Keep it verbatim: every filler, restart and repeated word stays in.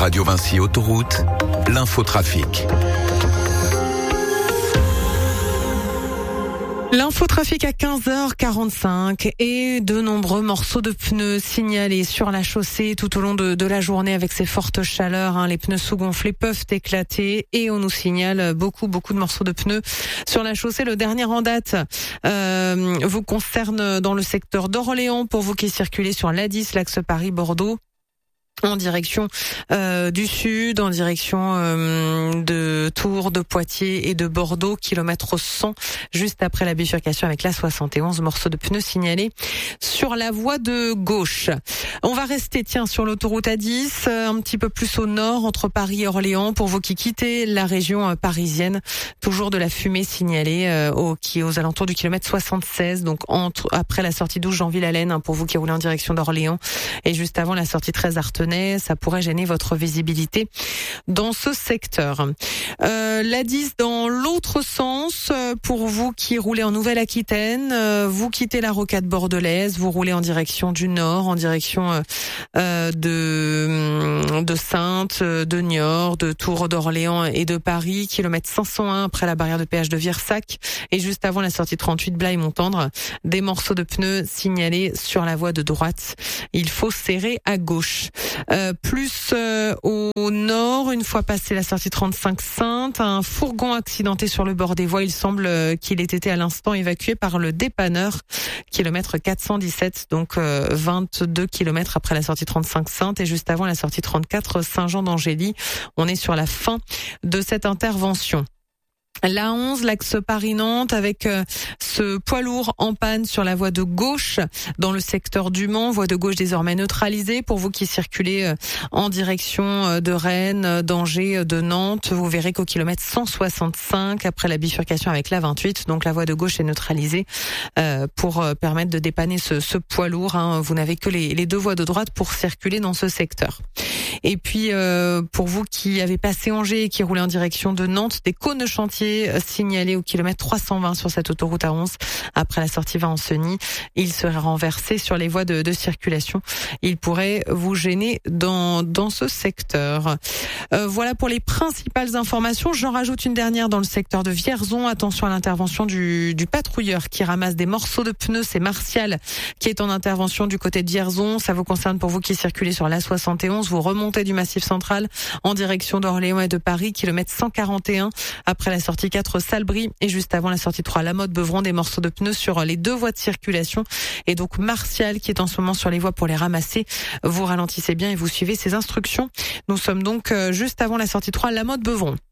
Radio Vinci Autoroute, l'infotrafic. L'infotrafic à quinze heures quarante-cinq et de nombreux morceaux de pneus signalés sur la chaussée tout au long de, de la journée avec ces fortes chaleurs. Hein, les pneus sous-gonflés peuvent éclater et on nous signale beaucoup, beaucoup de morceaux de pneus sur la chaussée. Le dernier en date euh, vous concerne dans le secteur d'Orléans pour vous qui circulez sur l'A dix, l'axe Paris-Bordeaux. En direction euh, du sud, en direction euh, de Tours, de Poitiers et de Bordeaux, kilomètre cent, juste après la bifurcation avec la soixante et onze, morceaux de pneus signalés sur la voie de gauche. On va rester, tiens, sur l'autoroute A dix, un petit peu plus au nord, entre Paris et Orléans, pour vous qui quittez la région parisienne. Toujours de la fumée signalée euh, au, qui est aux alentours du kilomètre soixante-seize, donc entre après la sortie douze Jean-Ville-Allen, hein, pour vous qui roulez en direction d'Orléans, et juste avant la sortie treize Artenay. Ça pourrait gêner votre visibilité dans ce secteur. Euh, l'A dix dans l'autre sens, pour vous qui roulez en Nouvelle-Aquitaine, euh, vous quittez la rocade bordelaise, vous roulez en direction du nord, en direction euh, de, de Saintes, de Niort, de Tours, d'Orléans et de Paris, kilomètre cinq cent un après la barrière de péage de Virsac et juste avant la sortie trente-huit Blaye-Montendre, des morceaux de pneus signalés sur la voie de droite. Il faut serrer à gauche. Euh, plus euh, au nord, une fois passé la sortie trente-cinq Saintes, un fourgon accidenté sur le bord des voies. Il semble euh, qu'il ait été à l'instant évacué par le dépanneur, kilomètre quatre cent dix-sept, donc euh, vingt-deux kilomètres après la sortie trente-cinq Saintes et juste avant la sortie trente-quatre Saint-Jean-d'Angély. On est sur la fin de cette intervention. La onze, l'axe Paris-Nantes, avec euh, ce poids lourd en panne sur la voie de gauche dans le secteur du Mans, voie de gauche désormais neutralisée. Pour vous qui circulez euh, en direction euh, de Rennes, euh, d'Angers, euh, de Nantes, vous verrez qu'au kilomètre cent soixante-cinq, après la bifurcation avec la vingt-huit, donc la voie de gauche est neutralisée euh, pour euh, permettre de dépanner ce, ce poids lourd. Hein. Vous n'avez que les, les deux voies de droite pour circuler dans ce secteur. Et puis, euh, pour vous qui avez passé Angers et qui roulez en direction de Nantes, des cônes de chantier signalés au kilomètre trois cent vingt sur cette autoroute A onze. Après la sortie Varennes-Seny, il serait renversé sur les voies de, de circulation. Il pourrait vous gêner dans, dans ce secteur. Euh, voilà pour les principales informations. J'en rajoute une dernière dans le secteur de Vierzon. Attention à l'intervention du, du patrouilleur qui ramasse des morceaux de pneus. C'est Martial qui est en intervention du côté de Vierzon. Ça vous concerne pour vous qui circulez sur l'A soixante et onze. Vous remontez du Massif central en direction d'Orléans et de Paris, kilomètre cent quarante et un après la sortie quatre Salbris et juste avant la sortie trois Lamotte-Beuvron, des morceaux de pneus sur les deux voies de circulation. Et donc Martial qui est en ce moment sur les voies pour les ramasser. Vous ralentissez bien et vous suivez ses instructions. Nous sommes donc juste avant la sortie trois Lamotte-Beuvron.